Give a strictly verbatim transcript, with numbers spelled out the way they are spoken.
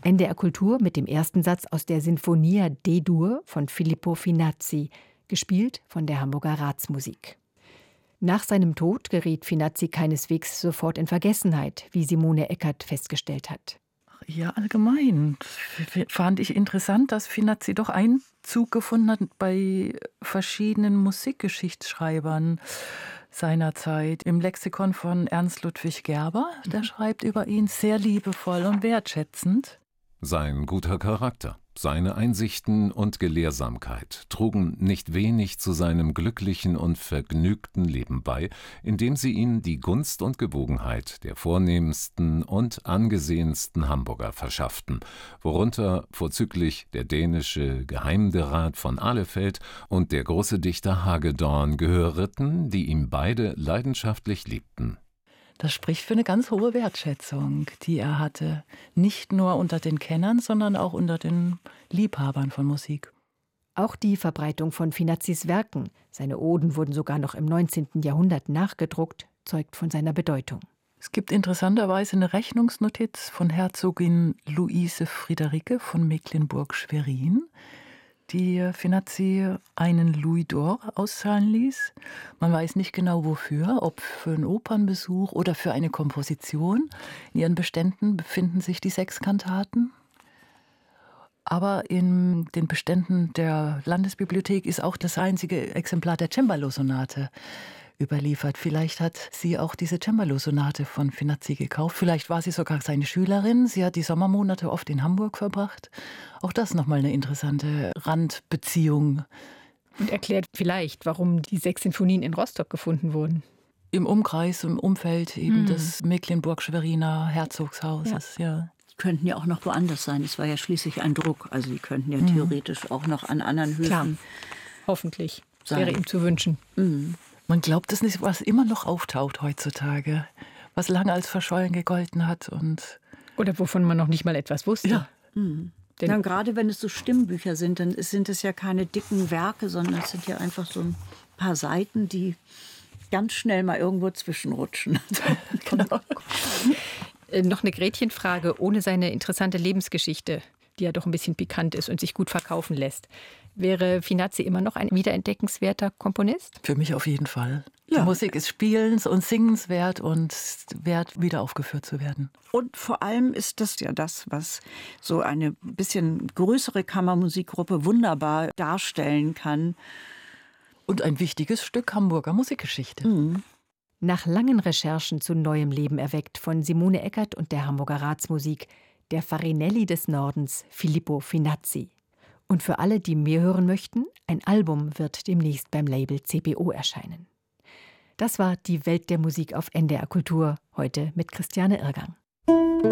N D R Kultur mit dem ersten Satz aus der Sinfonia D-Dur von Filippo Finazzi, gespielt von der Hamburger Ratsmusik. Nach seinem Tod geriet Finazzi keineswegs sofort in Vergessenheit, wie Simone Eckert festgestellt hat. Ja, allgemein fand ich interessant, dass Finazzi doch Einzug gefunden hat bei verschiedenen Musikgeschichtsschreibern seiner Zeit. Im Lexikon von Ernst Ludwig Gerber, der schreibt über ihn sehr liebevoll und wertschätzend. Sein guter Charakter, seine Einsichten und Gelehrsamkeit trugen nicht wenig zu seinem glücklichen und vergnügten Leben bei, indem sie ihm die Gunst und Gewogenheit der vornehmsten und angesehensten Hamburger verschafften, worunter vorzüglich der dänische Geheimderat von Ahlefeld und der große Dichter Hagedorn gehörten, die ihm beide leidenschaftlich liebten. Das spricht für eine ganz hohe Wertschätzung, die er hatte. Nicht nur unter den Kennern, sondern auch unter den Liebhabern von Musik. Auch die Verbreitung von Finazzis Werken, seine Oden wurden sogar noch im neunzehnten Jahrhundert nachgedruckt, zeugt von seiner Bedeutung. Es gibt interessanterweise eine Rechnungsnotiz von Herzogin Luise Friederike von Mecklenburg-Schwerin, die Finazzi einen Louis d'Or auszahlen ließ. Man weiß nicht genau wofür, ob für einen Opernbesuch oder für eine Komposition. In ihren Beständen befinden sich die sechs Kantaten. Aber in den Beständen der Landesbibliothek ist auch das einzige Exemplar der Cembalo-Sonate überliefert. Vielleicht hat sie auch diese Cembalo-Sonate von Finazzi gekauft. Vielleicht war sie sogar seine Schülerin. Sie hat die Sommermonate oft in Hamburg verbracht. Auch das nochmal eine interessante Randbeziehung. Und erklärt vielleicht, warum die sechs Sinfonien in Rostock gefunden wurden. Im Umkreis, im Umfeld eben Mhm. des Mecklenburg-Schweriner Herzogshauses, ja. ja. Die könnten ja auch noch woanders sein. Es war ja schließlich ein Druck. Also die könnten ja Mhm. theoretisch auch noch an anderen Höfen Klar. Hoffentlich. sein. Wäre ihm zu wünschen. Mhm. Man glaubt es nicht, was immer noch auftaucht heutzutage, was lange als verschollen gegolten hat. Und Oder wovon man noch nicht mal etwas wusste. ja. Mhm. Denn Ja, gerade wenn es so Stimmbücher sind, dann sind es ja keine dicken Werke, sondern es sind ja einfach so ein paar Seiten, die ganz schnell mal irgendwo zwischenrutschen. Genau. Äh, noch eine Gretchenfrage, ohne seine interessante Lebensgeschichte, die ja doch ein bisschen pikant ist und sich gut verkaufen lässt. Wäre Finazzi immer noch ein wiederentdeckenswerter Komponist? Für mich auf jeden Fall. Ja. Die Musik ist spielens- und singenswert und wert, wieder aufgeführt zu werden. Und vor allem ist das ja das, was so eine bisschen größere Kammermusikgruppe wunderbar darstellen kann. Und ein wichtiges Stück Hamburger Musikgeschichte. Mhm. Nach langen Recherchen zu neuem Leben erweckt von Simone Eckert und der Hamburger Ratsmusik, der Farinelli des Nordens, Filippo Finazzi. Und für alle, die mehr hören möchten, ein Album wird demnächst beim Label C B O erscheinen. Das war die Welt der Musik auf N D R Kultur, heute mit Christiane Irgang.